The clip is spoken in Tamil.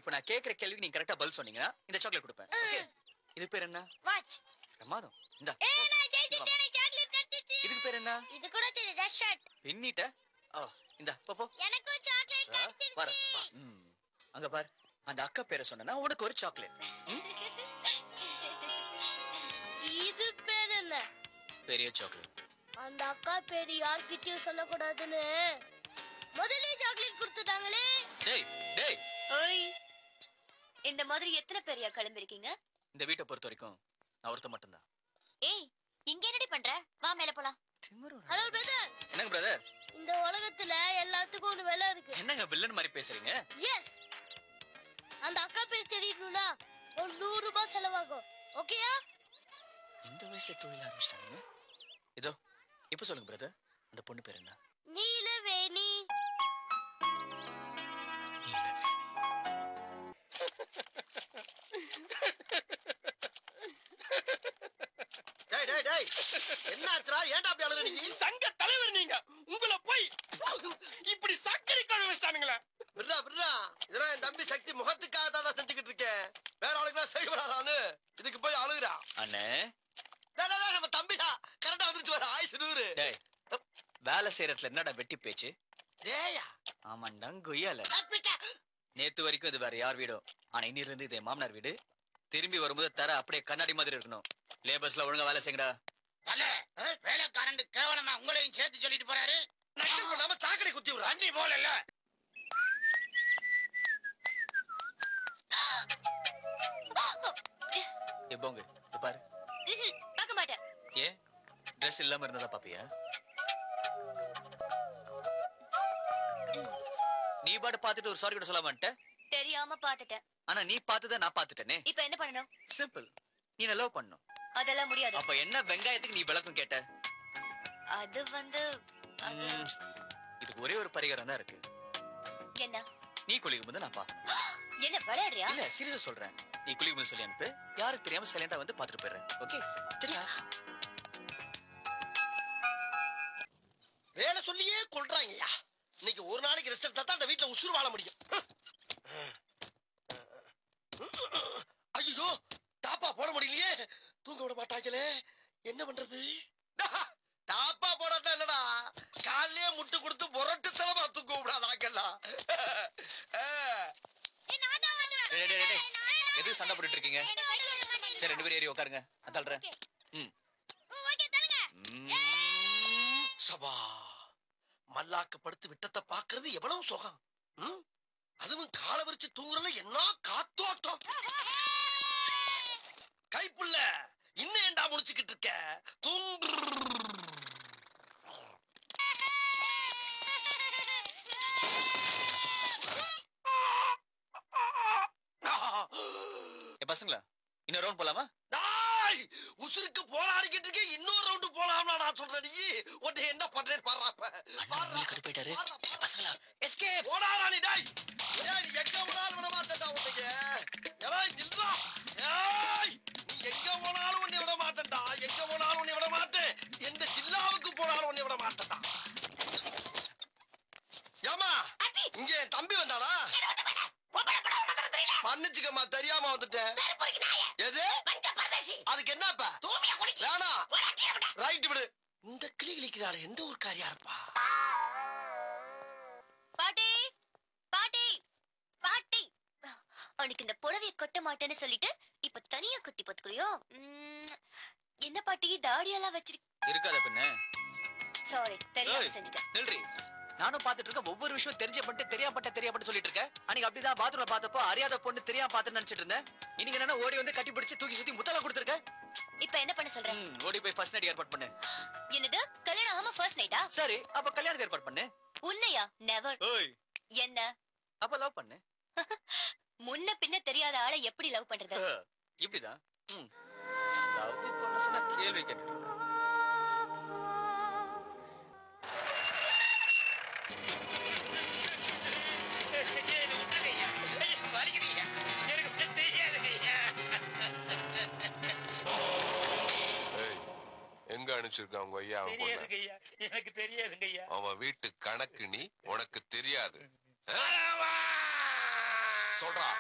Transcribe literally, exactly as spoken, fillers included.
இப்போ நான் கேக்குற கேள்விக்கு நீங்க கரெக்டா பதில் சொன்னீங்கன்னா இந்த சாக்லேட் கொடுப்பேன். ஓகே? இது பேர் என்ன? வாட்ச். பிரமாதம். இந்தா. ஏய் நான் ஜெயிச்சிட்டேன், எனக்கு சாக்லேட் கிடைச்சிச்சு. இதுக்கு பேர் என்ன? இது கூட தெரியுதா? ஷர்ட். பின்னிட்ட. ஓ, இந்தா போ. எனக்கு சாக்லேட் கிடைச்சிருச்சு. வர வா. ம். அங்க பார். அந்த அக்கா பேரை சொன்னனா உனக்கு ஒரு சாக்லேட். இது பேர் என்ன? பெரிய சாக்லேட். அந்த அக்கா பேர் யார்கிட்டயும் சொல்ல கூடாதுன்னு முதல்ல சாக்லேட் கொடுத்துட்டாங்களே. டேய் டேய். ஓய். இந்த மாதிரி எத்தனை பேரையா கிளம்பிருக்கீங்க? இந்த வீட்டை பொறுத்த வரைக்கும் நான் ஒருத்த மட்டும் தான். ஏய், இங்க என்னடி பண்ற? வா மேல போலாம். Hello brother. என்னங்க பிரதர்? இந்த உலகத்துல எல்லாத்துக்கும் ஒரு விலை இருக்கு. என்னங்க வில்லன் மாதிரி பேசுறீங்க? எஸ். அந்த அக்கா பேர் தெரியணும்னா ஒரு நூறு ரூபாய் செலவாகும். ஓகேயா? இந்த வயசுல தொழில் ஆரம்பிச்சிட்டாங்க. இதோ இப்ப சொல்லுங்க பிரதர், அந்த பொண்ணு பேர் என்ன? நீலவேணி. டேய் டேய் டேய், என்னாச்சுடா? ஏன்டா அப்படி அலற நீ? சங்க தலைவர் நீங்க. உங்களை போய் இப்படி சக்கடி கழுவ வச்சிட்டானுங்களே. விட்றா விட்றா, இதெல்லாம் என் தம்பி சக்தி முகத்துக்காக தான் செஞ்சுக்கிட்டு இருக்கேன். வேற ஆளுக்குலாம் செய்யப்படாதான்னு இதுக்கு போய் அழுகுறா. அண்ணே நம்ம தம்பிடா, கரெக்டா வந்துருச்சு வர. ஆயுசு நூறு. டேய், வேலை செய்யறதுல என்னடா வெட்டி பேச்சு? டேயா ஆமாண்டா கொய்யால. நேத்து வரைக்கும் இது வேற யார் வீடும், ஆனா இன்னில இருந்து இது மாமனார் வீடு. திரும்பி வரும்போது தர அப்படியே கண்ணாடி மாதிரி இருக்கணும். லேபர்ஸ்ல ஒழுங்கா வேலை செய்யுங்கடா. வேலைக்காரன் கேவலமா உங்களையும் சேர்த்து சொல்லிட்டு போறாரு. நட்டு பண்ணாம சாக்கடை குத்தி விடுறா. தண்ணி போல இல்ல. எப்போங்க பாரு. பார்க்க மாட்டேன். ஏ ட்ரெஸ் இல்லாம இருந்ததா பாப்பியா? நீ பாட்டு பாத்துட்டு ஒரு சாரி கூட சொல்ல மாட்டேன். தெரியாம பாத்துட்டேன். ஆனா நீ பார்த்தத நான் பாத்துட்டேனே. இப்ப என்ன பண்ணணும்? சிம்பிள், நீ என்ன லவ் பண்ணணும். அதெல்லாம் முடியாது. அப்ப என்ன வெங்காயத்துக்கு நீ விளக்கம் கேட்ட? அது வந்து அது இதுக்கு ஒரே ஒரு பரிகாரம் தான் இருக்கு. என்ன? நீ குளிக்கும் போது நான் பாப்பேன். என்ன விளையாடுறியா? இல்ல சீரியஸா சொல்றேன். நீ குளிக்கும் போது சொல்லி அனுப்பு, யாருக்கு தெரியாம சைலண்டா வந்து பாத்துட்டு போயிடுறேன். ஓகே? சரியா? வேலை சொல்லியே கொள்றாங்கய்யா. இன்னைக்கு ஒரு நாளைக்கு ரெஸ்ட் எடுத்தா தான் அந்த வீட்டுல உசுறு வாழ முடியும். ஐயோ, தாப்பா போட முடியலையே. தூங்க விட மாட்டாங்களே, என்ன பண்றது? தாப்பா போடாட்டா என்னடா, காலையே முட்டு கொடுத்து முரட்டு செலவா தூங்க விடாதாங்கல்லாம். எதுக்கு சண்டை போட்டுட்டு இருக்கீங்க? சரி ரெண்டு பேரும் ஏறி உட்காருங்க. நான் தள்ளுறேன். சபா, மல்லாக்க படுத்து விட்டத்தை பாக்குறது எவ்வளவு சுகம். அதுவும் காலை விரிச்சு தூங்குறதுல என்ன காத்தோட்டம். கைப்புள்ள இன்னும் ஏண்டா முடிச்சுக்கிட்டு இருக்க? தூங்கு. பசங்களா இன்னொரு ரவுண்ட் போலாமா? உசுருக்கு போராடிக்கிட்டு இருக்க, இன்னொரு ரவுண்டு போலாம்னா நான் சொல்றேன். நீ உன்னை என்ன பண்றேன்னு பாடுறாப்ப கட்டு போயிட்டாரு. பசங்களா எஸ்கேப். போடாரா நீ. டேய் ஏய், நீ எங்க போனாலும் விட மாட்டேன்டா உன்னைய. ஏய் நில்றா. ஏய் நீ எங்க போனாலும் உன்னை விட மாட்டேன்டா. எங்க போனாலும் உன்னை விட மாட்டேன். எந்த ஜில்லாவுக்கு போனாலும் உன்னை விட மாட்டேன்டா. ஏமா இங்க என் தம்பி வந்தானா? மன்னிச்சுக்கம்மா, தெரியாம வந்துட்டேன். எது அதுக்கு என்னப்பா? வேணா ரைட் விடு. இந்த கிளி கிளிக்கிறாள், எந்த ஊர்க்காரியா இருப்பா? பாட்டி பாட்டி பாட்டி, அவனுக்கு இந்த புடவையை கொட்ட மாட்டேன்னு சொல்லிட்டு இப்ப தனியா கொட்டி போத்துக்கிறியோ? என்ன பாட்டி தாடியெல்லாம் வச்சிருக்க? இருக்காத பின்ன. சாரி, தெரியாம செஞ்சுட்டேன். நில்றி. நானும் பாத்துட்டு இருக்க. ஒவ்வொரு விஷயம் தெரிஞ்ச பட்டு தெரியாம தெரியாம சொல்லிட்டு இருக்க. அன்னைக்கு அப்படிதான் பாத்ரூம்ல பார்த்தப்போ அறியாத பொண்ணு தெரியாம பாத்து நினைச்சிட்டு இருந்தேன். இன்னைக்கு என்ன ஓடி வந்து கட்டி பிடிச்சு தூக்கி சுத்தி முத்தலா கொடுத்துருக்க. இப்ப என்ன பண்ண சொல்ற? ஓடி போய் ஃபர்ஸ்ட் நைட் ஏற்பாடு பண்ணு. என்னது கல்யாணம் ஆமா ஃபர்ஸ்ட் நைட்டா? சரி, அப்ப கல்யாணம் ஏற்பாடு பண்ணு. உன்னையா? நெவர். ஓய் என்ன? அப்ப லவ் பண்ணு. முன்ன பின்ன தெரியாத ஆளை எப்படி லவ் பண்றது? இப்படிதான். லவ் பண்ண சொன்னா கேள்வி கேட்டு. அனுப்பிச்சிருக்காங்க ஐயா. எனக்கு தெரியாதுங்க ஐயா. அவன் வீட்டு கணக்கு நீ, உனக்கு தெரியாது.